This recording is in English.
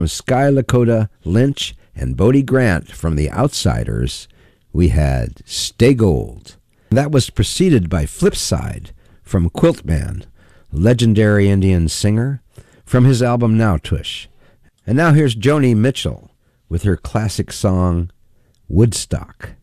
Sky Lakota Lynch and Bodie Grant from The Outsiders, we had Stay Gold. That was preceded by Flipside from Quiltman, legendary Indian singer, from his album Now Tush. And now here's Joni Mitchell with her classic song, Woodstock.